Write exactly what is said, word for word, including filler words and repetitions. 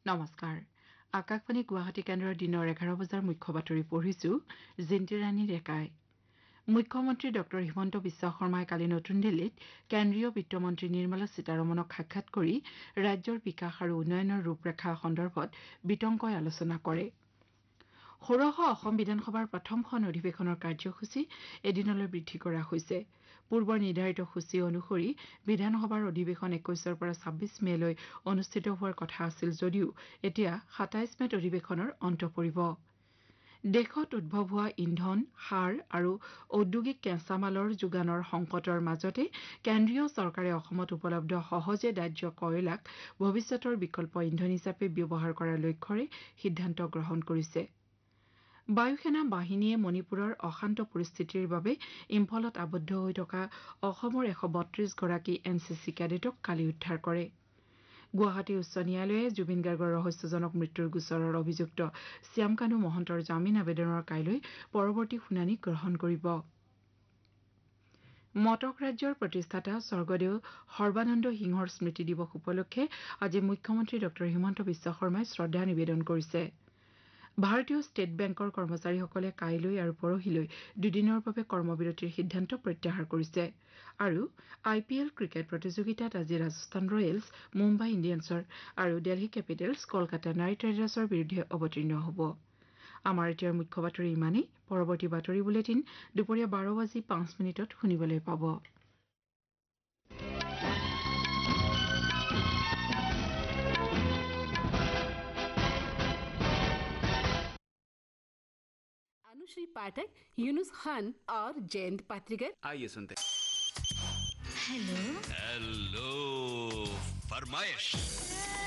নমস্কাৰ আকাশবাণী গুৱাহাটী কেন্দ্ৰৰ দিনৰ এঘাৰ বজাৰ মুখ্য বাতৰি পঢ়িছো জিন্তি ৰাণী ডেকাই মুখ্যমন্ত্ৰী ডক্টৰ হিমন্ত বিশ্ব শৰ্মাই কালি নতুন দিল্লীত কেন্দ্ৰীয় বিত্তমন্ত্ৰী নিৰ্মলা সীতাৰমণক সাক্ষাৎ কৰি ৰাজ্যৰ বিকাশ আৰু উন্নয়নৰ ৰূপৰেখা সন্দৰ্ভত বিতংকৈ আলোচনা কৰে। ষোড়শ অসম বিধানসভাৰ প্ৰথমখন অধিৱেশনৰ কাৰ্যসূচী এদিনলৈ বৃদ্ধি কৰা হৈছে। পূৰ্বৰ নিৰ্ধাৰিত সূচী অনুসৰি বিধানসভাৰ অধিৱেশন একৈশৰ পৰা ছাব্বিশ মেলৈ অনুষ্ঠিত হোৱাৰ কথা আছিল যদিও এতিয়া সাতাইশ মেত অধিৱেশনৰ অন্ত পৰিব। দেশত উদ্ভৱ হোৱা ইন্ধন সাৰ আৰু ঔদ্যোগিক কেঁচা মালৰ যোগানৰ সংকটৰ মাজতে কেন্দ্ৰীয় চৰকাৰে অসমত উপলব্ধ সহজে দাহ্য কয়লাক ভৱিষ্যতৰ বিকল্প ইন্ধন হিচাপে ব্যৱহাৰ কৰাৰ লক্ষ্যৰে সিদ্ধান্ত গ্ৰহণ কৰিছে। বায়ুসেনা বাহিনীয়ে মণিপুৰৰ অশান্ত পৰিস্থিতিৰ বাবে ইম্ফলত আবদ্ধ হৈ থকা অসমৰ এশ বত্ৰিশ গৰাকী এন চি চি কেডেটক কালি উদ্ধাৰ কৰে। গুৱাহাটী উচ্চ ন্যায়ালয়ে জুবিন গাৰ্গৰ ৰহস্যজনক মৃত্যুৰ গোচৰৰ অভিযুক্ত শ্যামকানু মহন্তৰ জামিন আবেদনৰ কাইলৈ পৰৱৰ্তী শুনানি গ্ৰহণ কৰিব। মটক ৰাজ্যৰ প্ৰতিষ্ঠাতা স্বৰ্গদেউ সৰ্বানন্দ সিংহৰ স্মৃতি দিৱস উপলক্ষে আজি মুখ্যমন্ত্ৰী ডক্টৰ হিমন্ত বিশ্ব শৰ্মাই শ্ৰদ্ধা নিবেদন কৰিছে। ভাৰতীয় ষ্টেট বেংকৰ কৰ্মচাৰীসকলে কাইলৈ আৰু পৰহিলৈ দুদিনৰ বাবে কৰ্মবিৰতিৰ সিদ্ধান্ত প্ৰত্যাহাৰ কৰিছে আৰু আই পি এল ক্ৰিকেট প্ৰতিযোগিতাত আজি ৰাজস্থান ৰয়েলছ মুম্বাই ইণ্ডিয়ানছৰ আৰু দিল্লী কেপিটেলছ কলকাতা নাইট ৰাইডাৰ্ছৰ বিৰুদ্ধে অৱতীৰ্ণ হ'ব। আমাৰ এতিয়াৰ মুখ্য বাতৰি ইমানেই। পৰৱৰ্তী বাতৰি বুলেটিন দুপৰীয়া বাৰ বাজি পাঁচ মিনিটত শুনিবলৈ পাব। अनुश्री पाठक, यूनुस खान और जयंत पात्रिकर। आइए सुनते। हेलो हेलो फरमाइश।